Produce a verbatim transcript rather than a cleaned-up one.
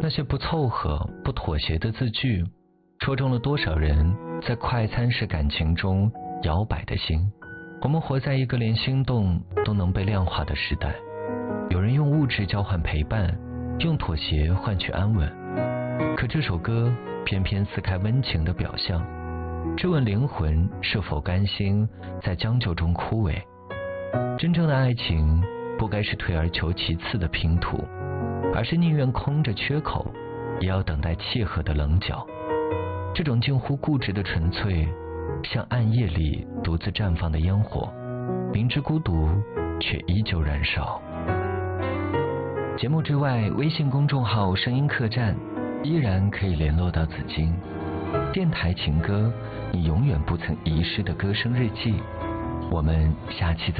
那些不凑合、不妥协的字句，戳中了多少人在快餐式感情中摇摆的心。我们活在一个连心动都能被量化的时代，有人用物质交换陪伴，用妥协换取安稳。可这首歌偏偏撕开温情的表象，质问灵魂是否甘心在将就中枯萎。真正的爱情不该是退而求其次的拼图，而是宁愿空着缺口，也要等待契合的棱角。这种近乎固执的纯粹，像暗夜里独自绽放的烟火，明知孤独却依旧燃烧。节目之外，微信公众号声音客栈依然可以联络到紫金。电台情歌，你永远不曾遗失的歌声日记。我们下期再见。